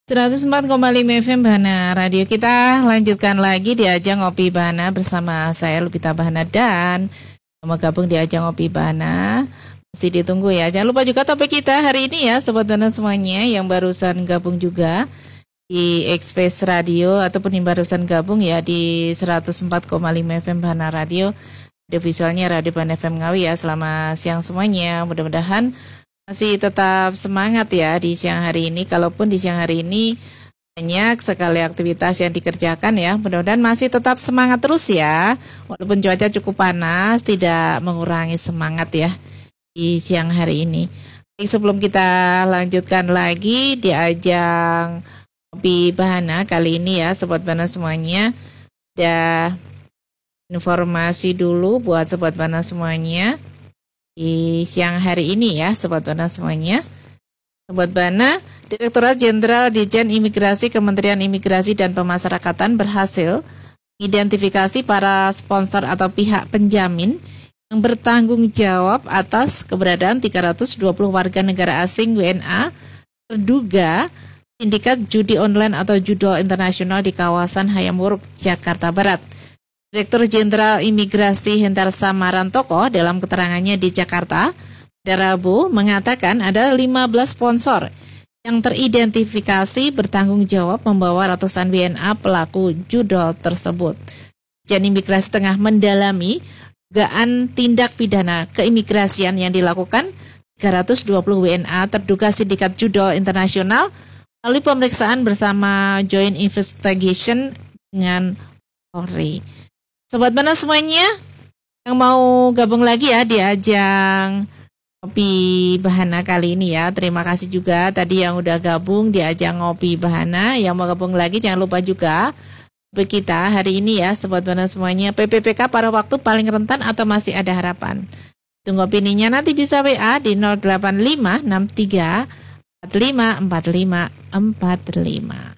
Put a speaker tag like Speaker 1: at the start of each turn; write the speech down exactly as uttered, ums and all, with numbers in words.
Speaker 1: seratus empat koma lima F M Bahana Radio. Kita lanjutkan lagi di ajang Ngopi Bahana bersama saya Lupita Bahana dan mau gabung di ajang Ngopi Bahana. Masih ditunggu ya. Jangan lupa juga topik kita hari ini ya Sobat Bahana semuanya yang barusan gabung juga di Express Radio ataupun yang barusan gabung ya di seratus empat koma lima F M Bahana Radio. Ada visualnya Radio Bahana F M Ngawi ya. Selamat siang semuanya. Mudah-mudahan masih tetap semangat ya di siang hari ini. Kalaupun di siang hari ini banyak sekali aktivitas yang dikerjakan ya. Mudah-mudahan masih tetap semangat terus ya. Walaupun cuaca cukup panas, tidak mengurangi semangat ya di siang hari ini. Baik, sebelum kita lanjutkan lagi di ajang Ngopi Bahana kali ini ya Sobat Bahana semuanya, ada informasi dulu buat Sobat Bahana semuanya di siang hari ini ya Sobat Bahana semuanya. Sobat Bahana, Direktorat Jenderal Ditjen Imigrasi Kementerian Imigrasi dan Pemasyarakatan berhasil mengidentifikasi para sponsor atau pihak penjamin yang bertanggung jawab atas keberadaan tiga ratus dua puluh warga negara asing W N A terduga sindikat judi online atau judol internasional di kawasan Hayam Wuruk, Jakarta Barat. Direktur Jenderal Imigrasi Hentarsa Marantoko dalam keterangannya di Jakarta pada Rabu mengatakan ada lima belas sponsor yang teridentifikasi bertanggung jawab membawa ratusan W N A pelaku judol tersebut. Ditjen Imigrasi tengah mendalami dugaan tindak pidana keimigrasian yang dilakukan tiga ratus dua puluh W N A terduga sindikat judol internasional melalui pemeriksaan bersama Joint Investigation dengan Polri. Sobat Bahana semuanya yang mau gabung lagi ya di ajang Ngopi Bahana kali ini ya. Terima kasih juga tadi yang udah gabung di ajang Ngopi Bahana. Yang mau gabung lagi jangan lupa juga topik kita hari ini ya Sobat Bahana semuanya. P P P K pada waktu paling rentan atau masih ada harapan? Tunggu opininya nanti bisa W A di nol delapan lima enam tiga empat lima empat lima empat lima.